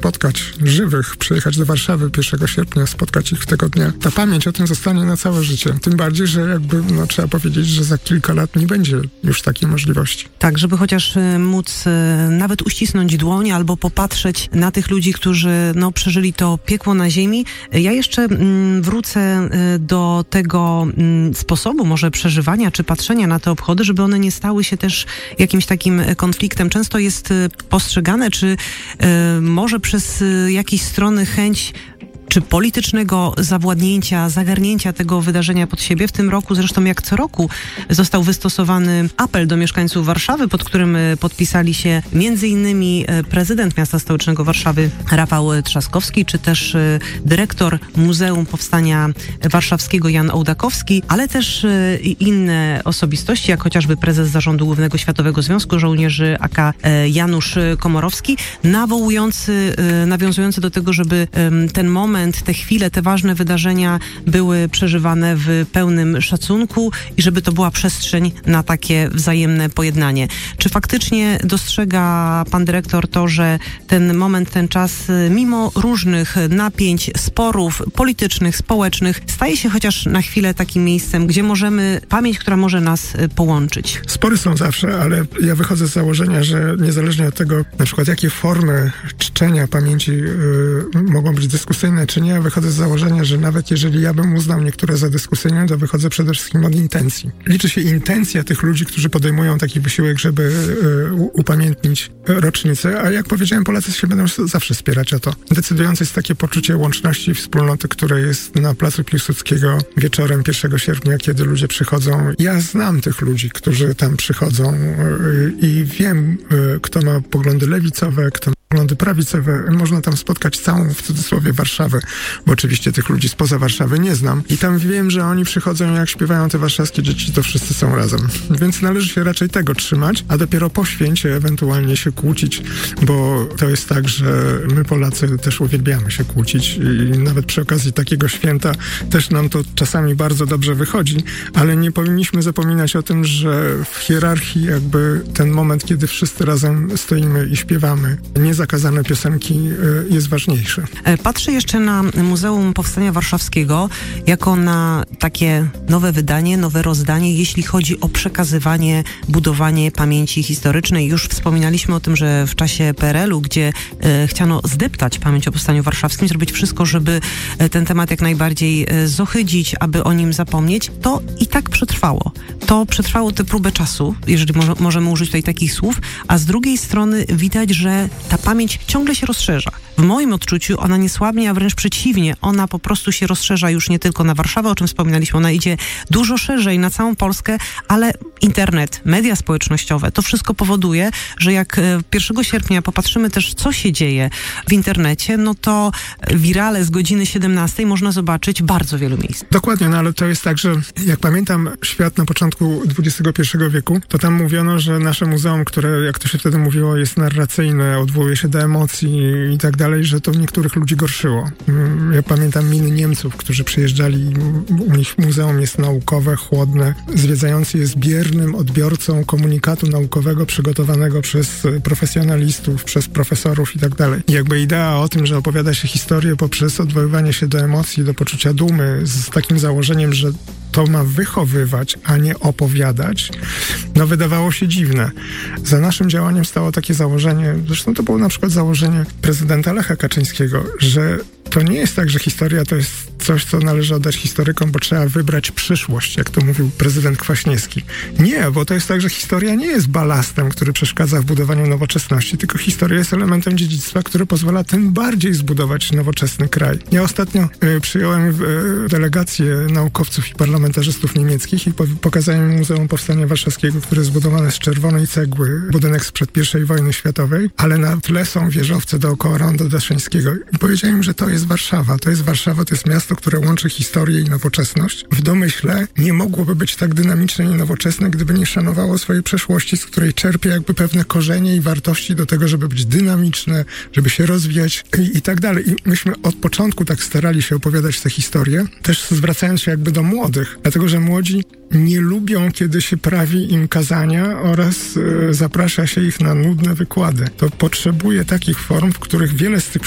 spotkać żywych, przyjechać do Warszawy 1 sierpnia, spotkać ich tego dnia. Ta pamięć o tym zostanie na całe życie. Tym bardziej, że jakby trzeba powiedzieć, że za kilka lat nie będzie już takiej możliwości. Tak, żeby chociaż móc nawet uścisnąć dłoń albo popatrzeć na tych ludzi, którzy przeżyli to piekło na ziemi. Ja jeszcze wrócę do tego sposobu może przeżywania czy patrzenia na te obchody, żeby one nie stały się też jakimś takim konfliktem. Często jest postrzegane, czy może przez jakieś strony chęć czy politycznego zawładnięcia, zagarnięcia tego wydarzenia pod siebie. W tym roku, zresztą jak co roku, został wystosowany apel do mieszkańców Warszawy, pod którym podpisali się m.in. prezydent miasta stołecznego Warszawy Rafał Trzaskowski, czy też dyrektor Muzeum Powstania Warszawskiego Jan Ołdakowski, ale też inne osobistości, jak chociażby prezes Zarządu Głównego Światowego Związku Żołnierzy AK Janusz Komorowski, nawiązujący do tego, żeby ten moment, te chwile, te ważne wydarzenia były przeżywane w pełnym szacunku i żeby to była przestrzeń na takie wzajemne pojednanie. Czy faktycznie dostrzega pan dyrektor to, że ten moment, ten czas, mimo różnych napięć, sporów politycznych, społecznych, staje się chociaż na chwilę takim miejscem, gdzie możemy, pamięć, która może nas połączyć? Spory są zawsze, ale ja wychodzę z założenia, że niezależnie od tego, na przykład jakie formy czczenia pamięci mogą być dyskusyjne, czy nie, ja wychodzę z założenia, że nawet jeżeli ja bym uznał niektóre za dyskusyjne, to wychodzę przede wszystkim od intencji. Liczy się intencja tych ludzi, którzy podejmują taki wysiłek, żeby upamiętnić rocznicę, a jak powiedziałem, Polacy się będą zawsze wspierać o to. Decydujące jest takie poczucie łączności i wspólnoty, które jest na Placu Piłsudskiego wieczorem 1 sierpnia, kiedy ludzie przychodzą. Ja znam tych ludzi, którzy tam przychodzą i wiem, kto ma poglądy lewicowe, kto ma poglądy prawicowe. Można tam spotkać całą, w cudzysłowie, Warszawę, bo oczywiście tych ludzi spoza Warszawy nie znam. I tam wiem, że oni przychodzą, jak śpiewają te warszawskie dzieci, to wszyscy są razem. Więc należy się raczej tego trzymać, a dopiero po święcie ewentualnie się kłócić, bo to jest tak, że my Polacy też uwielbiamy się kłócić i nawet przy okazji takiego święta też nam to czasami bardzo dobrze wychodzi, ale nie powinniśmy zapominać o tym, że w hierarchii jakby ten moment, kiedy wszyscy razem stoimy i śpiewamy niezakazane piosenki, jest ważniejszy. Patrzę jeszcze na Muzeum Powstania Warszawskiego jako na takie nowe wydanie, nowe rozdanie, jeśli chodzi o przekazywanie, budowanie pamięci historycznej. Już wspominaliśmy o tym, że w czasie PRL-u, gdzie chciano zdeptać pamięć o Powstaniu Warszawskim, zrobić wszystko, żeby ten temat jak najbardziej zohydzić, aby o nim zapomnieć, to i tak przetrwało. To przetrwało tę próbę czasu, jeżeli możemy użyć tutaj takich słów, a z drugiej strony widać, że ta pamięć ciągle się rozszerza. W moim odczuciu ona nie słabnie, a wręcz przeciwnie, ona po prostu się rozszerza już nie tylko na Warszawę, o czym wspominaliśmy, ona idzie dużo szerzej na całą Polskę, ale internet, media społecznościowe, to wszystko powoduje, że jak 1 sierpnia popatrzymy też, co się dzieje w internecie, no to wirale z godziny 17 można zobaczyć bardzo wielu miejsc. Dokładnie, ale to jest tak, że jak pamiętam świat na początku XXI wieku, to tam mówiono, że nasze muzeum, które, jak to się wtedy mówiło, jest narracyjne, odwołuje się do emocji i tak dalej, że to niektórych ludzi gorszyło. Ja pamiętam miny Niemców, którzy przyjeżdżali, u nich muzeum jest naukowe, chłodne. Zwiedzający jest biernym odbiorcą komunikatu naukowego przygotowanego przez profesjonalistów, przez profesorów i tak dalej. I jakby idea o tym, że opowiada się historię poprzez odwoływanie się do emocji, do poczucia dumy, z takim założeniem, że to ma wychowywać, a nie opowiadać, wydawało się dziwne. Za naszym działaniem stało takie założenie, zresztą to było na przykład założenie prezydenta Lecha Kaczyńskiego, że to nie jest tak, że historia to jest coś, co należy oddać historykom, bo trzeba wybrać przyszłość, jak to mówił prezydent Kwaśniewski. Nie, bo to jest tak, że historia nie jest balastem, który przeszkadza w budowaniu nowoczesności, tylko historia jest elementem dziedzictwa, które pozwala tym bardziej zbudować nowoczesny kraj. Ja ostatnio przyjąłem delegację naukowców i parlamentarzystów niemieckich i pokazałem im Muzeum Powstania Warszawskiego, które jest zbudowane z czerwonej cegły, budynek sprzed I wojny światowej, ale na tle są wieżowce dookoła Ronda Daszyńskiego. I powiedziałem im, że to jest Warszawa. To jest Warszawa, to jest miasto, które łączy historię i nowoczesność. W domyśle nie mogłoby być tak dynamiczne i nowoczesne, gdyby nie szanowało swojej przeszłości, z której czerpie jakby pewne korzenie i wartości do tego, żeby być dynamiczne, żeby się rozwijać i tak dalej. I myśmy od początku tak starali się opowiadać tę historię, też zwracając się jakby do młodych, dlatego że młodzi nie lubią, kiedy się prawi im kazania oraz zaprasza się ich na nudne wykłady. To potrzebuje takich form, w których wiele z tych